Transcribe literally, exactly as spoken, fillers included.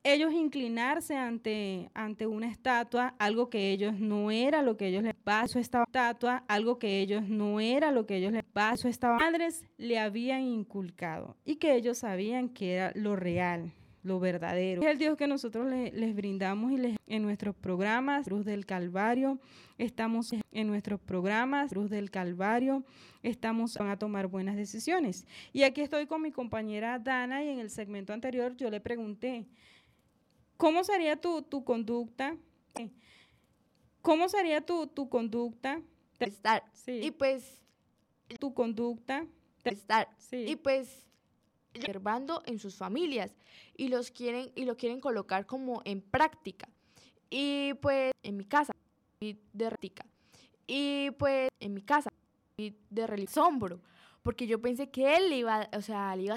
ellos inclinarse ante, ante una estatua, algo que ellos no era lo que ellos les pasó, esta estatua, algo que ellos no era lo que ellos les pasó, estaban padres le habían inculcado y que ellos sabían que era lo real, lo verdadero. Es el Dios que nosotros le, les brindamos y les, en nuestros programas, Cruz del Calvario, estamos en nuestros programas, Cruz del Calvario, estamos van a tomar buenas decisiones. Y aquí estoy con mi compañera Dana y en el segmento anterior yo le pregunté, ¿cómo sería tu, tu conducta? ¿Cómo sería tu, tu conducta? Estar. Sí. Y pues, Tu conducta. estar. Sí. Y pues, observando en sus familias y los quieren y lo quieren colocar como en práctica. Y pues, en mi casa, y de práctica. Y pues, en mi casa, y de asombro, porque yo pensé que él le iba, o sea, le iba a